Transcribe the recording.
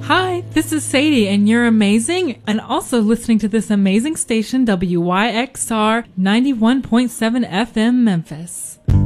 Hi, this is Sadie, and you're amazing, and also listening to this amazing station, WYXR 91.7 FM Memphis.